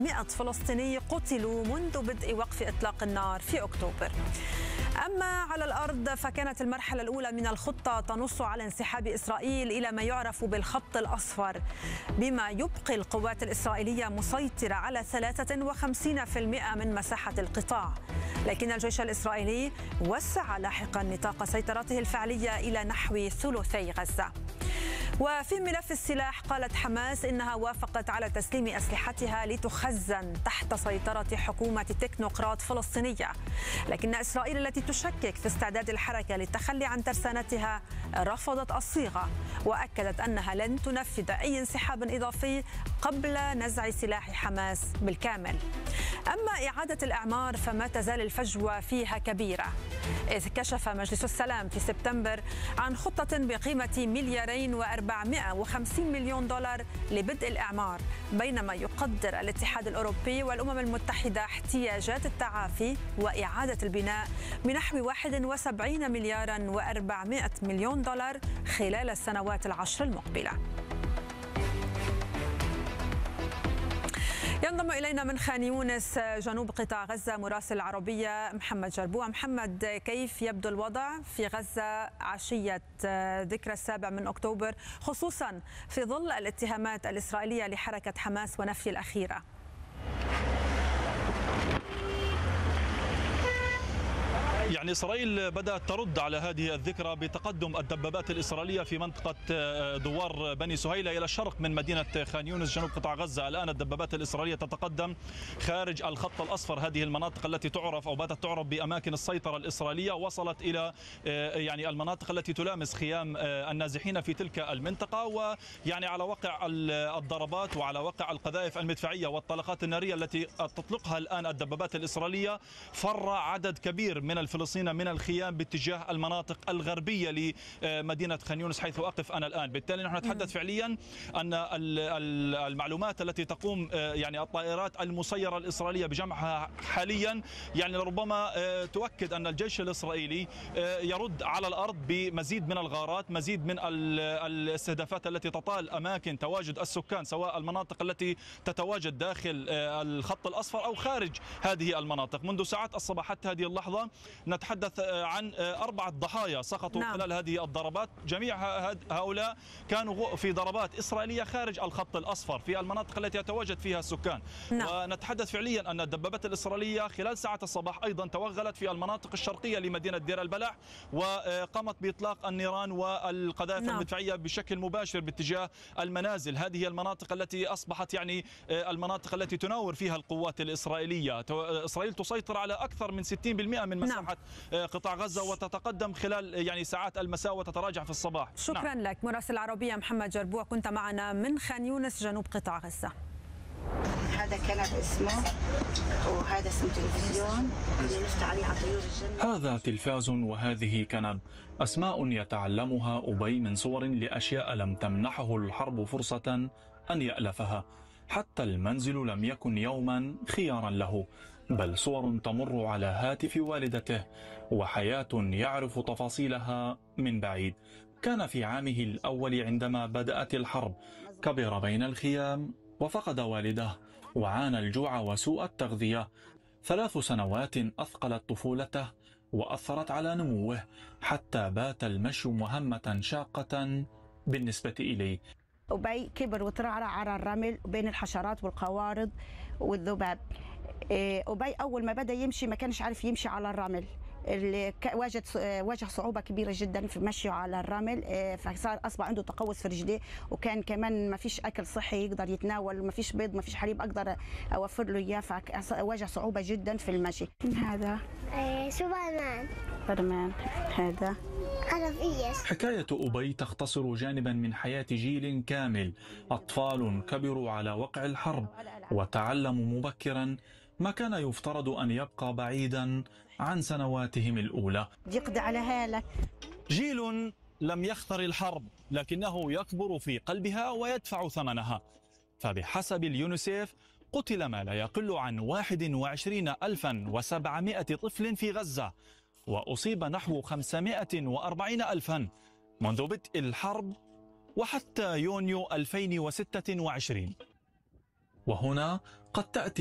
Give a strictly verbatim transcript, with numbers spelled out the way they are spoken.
مئة فلسطيني قتلوا منذ بدء وقف إطلاق النار في أكتوبر. أما على الأرض فكانت المرحلة الأولى من الخطة تنص على انسحاب إسرائيل إلى ما يعرف بالخط الأصفر، بما يبقي القوات الإسرائيلية مسيطرة على ثلاثة وخمسين بالمئة من مساحة القطاع، لكن الجيش الإسرائيلي وسع لاحقا نطاق سيطرته الفعلية إلى نحو ثلثي غزة. وفي ملف السلاح قالت حماس إنها وافقت على تسليم أسلحتها لتخزن تحت سيطرة حكومة تكنوقراط فلسطينية، لكن إسرائيل التي تشكك في استعداد الحركة للتخلي عن ترسانتها رفضت الصيغة، وأكدت أنها لن تنفذ أي انسحاب إضافي قبل نزع سلاح حماس بالكامل. أما إعادة الإعمار فما تزال الفجوة فيها كبيرة، إذ كشف مجلس السلام في سبتمبر عن خطة بقيمة مليارين وأربعمائة وخمسين مليون دولار لبدء الإعمار، بينما يقدر الاتحاد الأوروبي والأمم المتحدة احتياجات التعافي وإعادة البناء بنحو واحد وسبعين مليارا وأربعمائة مليون دولار خلال السنوات العشر المقبلة. ينضم إلينا من خان يونس جنوب قطاع غزة مراسل العربية محمد جربوع. محمد، كيف يبدو الوضع في غزة عشية ذكرى السابع من أكتوبر، خصوصا في ظل الاتهامات الإسرائيلية لحركة حماس ونفي الأخيرة؟ يعني إسرائيل بدأت ترد على هذه الذكرى بتقدم الدبابات الإسرائيلية في منطقة دوار بني سهيلة إلى الشرق من مدينة خان يونس جنوب قطاع غزة. الآن الدبابات الإسرائيلية تتقدم خارج الخط الأصفر، هذه المناطق التي تعرف أو باتت تعرف بأماكن السيطرة الإسرائيلية، وصلت إلى يعني المناطق التي تلامس خيام النازحين في تلك المنطقة. ويعني على وقع الضربات وعلى وقع القذائف المدفعية والطلقات النارية التي تطلقها الآن الدبابات الإسرائيلية، فر عدد كبير من الفلسطينيين من الخيام باتجاه المناطق الغربية لمدينة خان يونس حيث أقف أنا الآن. بالتالي نحن نتحدث فعليا أن المعلومات التي تقوم يعني الطائرات المسيرة الإسرائيلية بجمعها حاليا يعني ربما تؤكد أن الجيش الإسرائيلي يرد على الأرض بمزيد من الغارات، مزيد من الاستهدافات التي تطال أماكن تواجد السكان، سواء المناطق التي تتواجد داخل الخط الأصفر أو خارج هذه المناطق. منذ ساعات الصباح حتى هذه اللحظة نتحدث عن أربعة ضحايا سقطوا نعم. خلال هذه الضربات، جميع هؤلاء كانوا في ضربات إسرائيلية خارج الخط الأصفر في المناطق التي يتواجد فيها السكان نعم. ونتحدث فعليا أن الدبابات الإسرائيلية خلال ساعات الصباح أيضا توغلت في المناطق الشرقية لمدينة دير البلح، وقامت بإطلاق النيران والقذائف نعم. المدفعية بشكل مباشر باتجاه المنازل. هذه المناطق التي أصبحت يعني المناطق التي تناور فيها القوات الإسرائيلية. إسرائيل تسيطر على أكثر من ستين بالمئة من مساحة نعم. قطاع غزة، وتتقدم خلال يعني ساعات المساء وتتراجع في الصباح. شكرا نعم. لك مراسل العربية محمد جربوع، كنت معنا من خان يونس جنوب قطاع غزة. هذا كان اسمه وهذا اسم تلفزيون اللي نفتح عليه على طيور الجنة. هذا تلفاز وهذه كنب، أسماء يتعلمها أبي من صور لأشياء لم تمنحه الحرب فرصة أن يألفها. حتى المنزل لم يكن يوما خيارا له، بل صور تمر على هاتف والدته وحياة يعرف تفاصيلها من بعيد. كان في عامه الأول عندما بدأت الحرب، كبر بين الخيام وفقد والده وعانى الجوع وسوء التغذية. ثلاث سنوات أثقلت طفولته وأثرت على نموه، حتى بات المشي مهمة شاقة بالنسبة إليه. أبي كبر وترعرع على الرمل بين الحشرات والقوارض والذباب. أبي أول ما بدأ يمشي ما كانش عارف يمشي على الرمل، اللي واجد واجه صعوبة كبيرة جدا في مشيه على الرمل، فصار أصبح عنده تقوس في رجليه، وكان كمان ما فيش أكل صحي يقدر يتناول، ما فيش بيض، ما فيش حليب أقدر أوفر له إياه، فواجه صعوبة جدا في المشي. هذا سوبرمان. سوبرمان هذا حكاية أبي تختصر جانبا من حياة جيل كامل، أطفال كبروا على وقع الحرب وتعلموا مبكرا ما كان يفترض أن يبقى بعيدا عن سنواتهم الأولى. يقضي على هالك. جيل لم يختر الحرب لكنه يكبر في قلبها ويدفع ثمنها. فبحسب اليونيسيف قتل ما لا يقل عن واحد وعشرين ألفا وسبعمائة طفل في غزة، وأصيب نحو خمسمائة وأربعين ألفا منذ بدء الحرب وحتى يونيو ألفين وستة وعشرين. وهنا قد تأتي